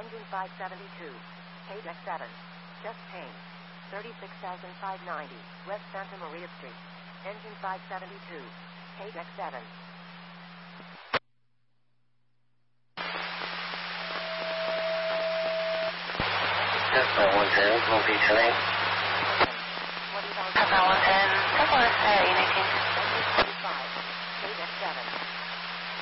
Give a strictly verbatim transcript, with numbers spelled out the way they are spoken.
Engine five seventy-two. Page X seven. Just pain. thirty-six thousand five hundred ninety. West Santa Maria Street. Engine five seventy-two. Page X seven. Tesla one ten, will be today.